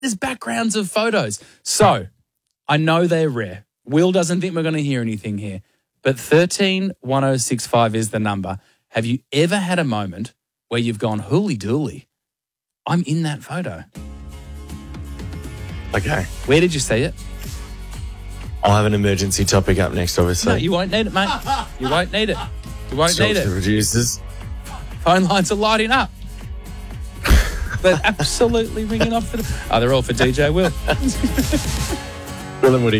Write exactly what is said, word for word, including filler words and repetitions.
there's backgrounds of photos. So I know they're rare. Will doesn't think we're going to hear anything here, but thirteen one oh six five is the number. Have you ever had a moment where you've gone, hooly dooly, I'm in that photo? Okay. Where did you see it? I'll have an emergency topic up next, obviously. No, you won't need it, mate. You won't need it. You won't Talk need to it. the producers. Phone lines are lighting up. They're absolutely ringing up for the... Oh, they're all for D J Will. Will and Woody.